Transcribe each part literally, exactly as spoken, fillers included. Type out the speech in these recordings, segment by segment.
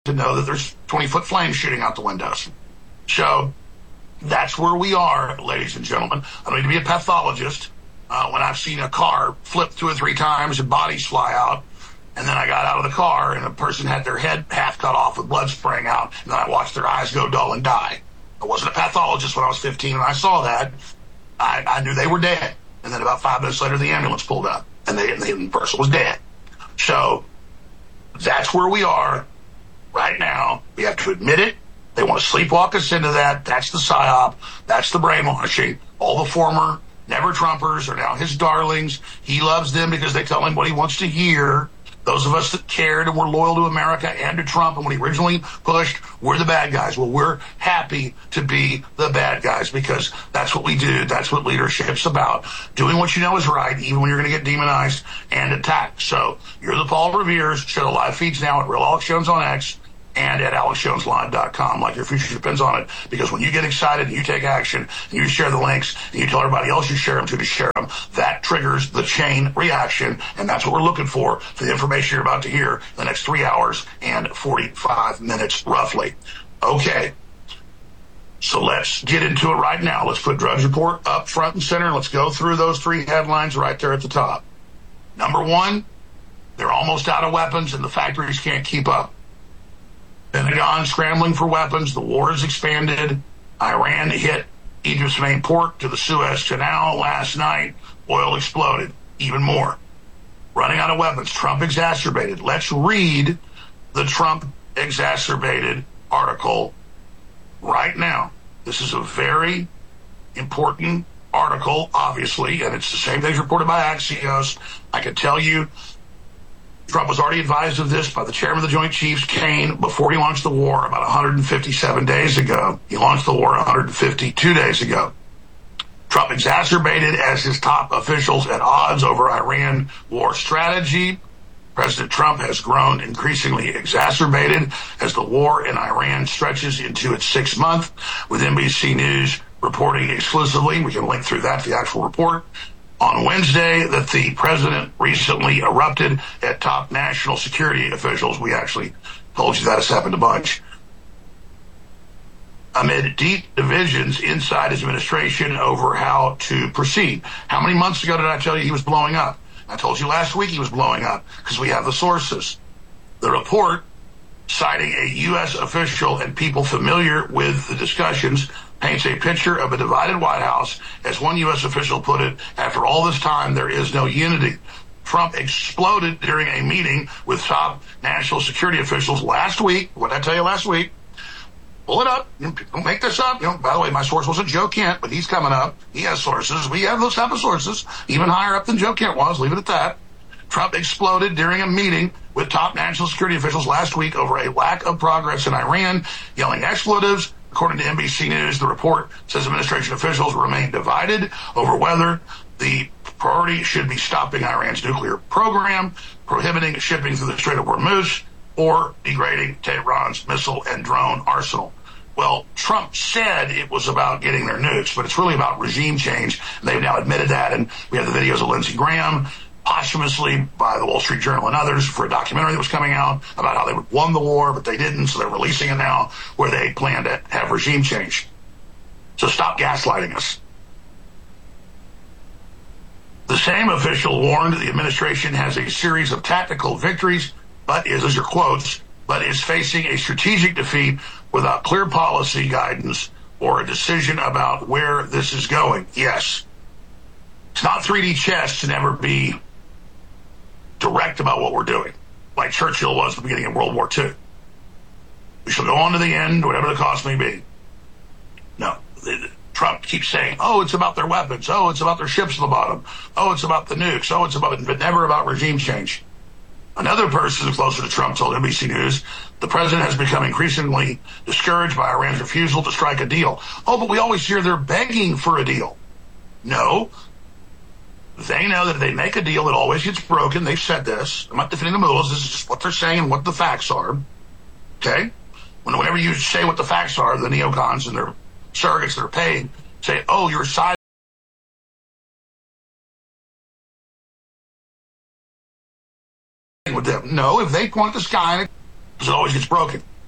to know that there's twenty-foot flames shooting out the windows. So that's where we are, ladies and gentlemen. I don't need to be a pathologist. Uh, when I've seen a car flip two or three times and bodies fly out, and then I got out of the car and a person had their head half cut off with blood spraying out, and then I watched their eyes go dull and die. I wasn't a pathologist when I was fifteen, and I saw that. I, I knew they were dead. And then about five minutes later, the ambulance pulled up, and, they, and the person was dead. So that's where we are right now. We have to admit it. They want to sleepwalk us into that. That's the psyop. That's the brainwashing. All the former never-Trumpers are now his darlings. He loves them because they tell him what he wants to hear. Those of us that cared and were loyal to America and to Trump, and when he originally pushed, we're the bad guys. Well, we're happy to be the bad guys because that's what we do. That's what leadership's about. Doing what you know is right, even when you're going to get demonized and attacked. So you're the Paul Revere's. Show the live feeds now at Real Alex Jones on X and at alex jones live dot com. Like your future depends on it. Because when you get excited and you take action and you share the links and you tell everybody else you share them to to share them, that triggers the chain reaction. And that's what we're looking for for the information you're about to hear in the next three hours and forty-five minutes roughly. Okay. So let's get into it right now. Let's put Drudge Report up front and center. Let's go through those three headlines right there at the top. Number one, they're almost out of weapons and the factories can't keep up. Pentagon scrambling for weapons. The war has expanded. Iran hit Egypt's main port to the Suez Canal last night. Oil exploded. Even more. Running out of weapons. Trump exacerbated. Let's read the Trump exacerbated article right now. This is a very important article, obviously, and it's the same things reported by Axios. I can tell you Trump was already advised of this by the chairman of the Joint Chiefs, Kane, before he launched the war about one hundred fifty-seven days ago. He launched the war one hundred fifty-two days ago. Trump exacerbated as his top officials at odds over Iran war strategy. President Trump has grown increasingly exacerbated as the war in Iran stretches into its sixth month, with N B C News reporting exclusively, we can link through that to the actual report, on Wednesday that the president recently erupted at top national security officials. We actually told you that has happened a bunch. Amid deep divisions inside his administration over how to proceed. How many months ago did I tell you he was blowing up? I told you last week he was blowing up because we have the sources. The report, citing a U S official and people familiar with the discussions, paints a picture of a divided White House. As one U S official put it, after all this time, there is no unity. Trump exploded during a meeting with top national security officials last week. What did I tell you last week? Pull it up. Don't make this up. You know, by the way, my source wasn't Joe Kent, but he's coming up. He has sources. We have those type of sources, even higher up than Joe Kent was. Leave it at that. Trump exploded during a meeting with top national security officials last week over a lack of progress in Iran, yelling expletives. According to N B C News, the report says administration officials remain divided over whether the priority should be stopping Iran's nuclear program, prohibiting shipping through the Strait of Hormuz, or degrading Tehran's missile and drone arsenal. Well, Trump said it was about getting their nukes, but it's really about regime change. And they've now admitted that, and we have the videos of Lindsey Graham, posthumously by the Wall Street Journal and others, for a documentary that was coming out about how they would won the war, but they didn't, so they're releasing it now, where they plan to have regime change. So stop gaslighting us. The same official warned the administration has a series of tactical victories, but is, as your quotes, but is facing a strategic defeat without clear policy guidance or a decision about where this is going. Yes. It's not three D chess to never be direct about what we're doing, like Churchill was at the beginning of World War Two. We shall go on to the end, whatever the cost may be. No. Trump keeps saying, oh, it's about their weapons. Oh, it's about their ships at the bottom. Oh, it's about the nukes. Oh, it's about, but never about regime change. Another person closer to Trump told N B C News, the president has become increasingly discouraged by Iran's refusal to strike a deal. Oh, but we always hear they're begging for a deal. No. They know that if they make a deal, it always gets broken. They've said this. I'm not defending the mullahs. This is just what they're saying and what the facts are. Okay? Whenever you say what the facts are, the neocons and their surrogates that are paid say, oh, you're siding with them. No, if they point the sky, it always gets broken.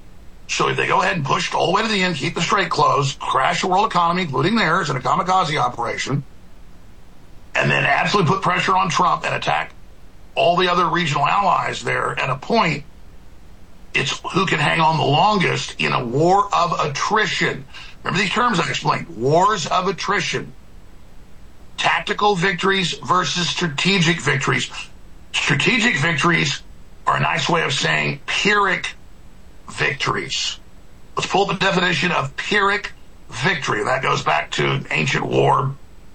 So if they go ahead and push all the way to the end, keep the strait closed, crash the world economy, including theirs, in a kamikaze operation, and then absolutely put pressure on Trump and attack all the other regional allies there at a point, it's who can hang on the longest in a war of attrition. Remember these terms I explained, wars of attrition. Tactical victories versus strategic victories. Strategic victories are a nice way of saying Pyrrhic victories. Let's pull the definition of Pyrrhic victory. That goes back to ancient war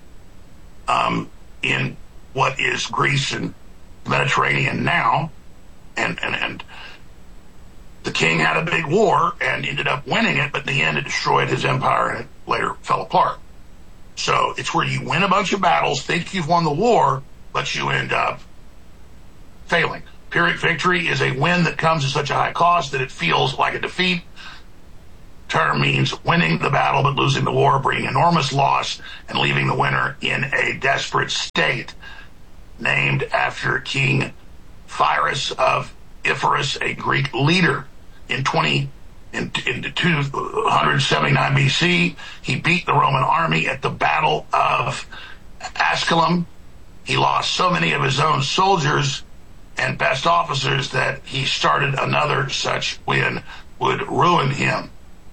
um, in what is Greece and the Mediterranean now. And, and, and the king had a big war and ended up winning it, but in the end it destroyed his empire and it later fell apart. So it's where you win a bunch of battles, think you've won the war, but you end up failing. Pyrrhic victory is a win that comes at such a high cost that it feels like a defeat. Term means winning the battle but losing the war, bringing enormous loss and leaving the winner in a desperate state. Named after King Pyrrhus of Epirus, a Greek leader. In twenty in, in two seventy-nine B C, he beat the Roman army at the Battle of Asculum. He lost so many of his own soldiers and best officers that he started another such win would ruin him.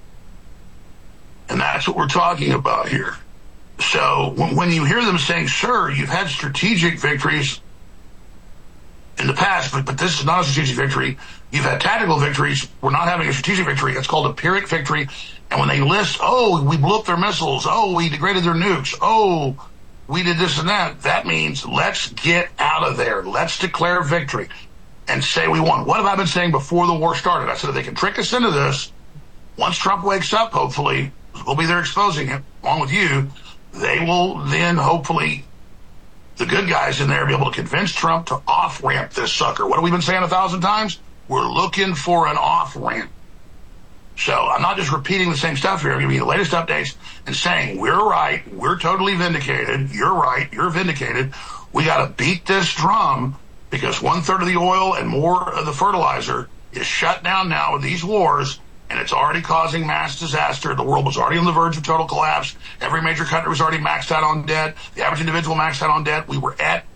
And that's what we're talking about here. So when, when you hear them saying, sure, you've had strategic victories in the past, but, but this is not a strategic victory. You've had tactical victories. We're not having a strategic victory. It's called a Pyrrhic victory. And when they list, oh, we blew up their missiles. Oh, we degraded their nukes. Oh, we did this and that. That means let's get out of there. Let's declare victory and say we won. What have I been saying before the war started? I said if they can trick us into this, once Trump wakes up, hopefully, we'll be there exposing it, along with you, they will then hopefully, the good guys in there, be able to convince Trump to off-ramp this sucker. What have we been saying a thousand times? We're looking for an off-ramp. So I'm not just repeating the same stuff here. I'm giving you the latest updates and saying, we're right, we're totally vindicated, you're right, you're vindicated. We got to beat this drum because one-third of the oil and more of the fertilizer is shut down now with these wars, and it's already causing mass disaster. The world was already on the verge of total collapse. Every major country was already maxed out on debt. The average individual maxed out on debt. We were at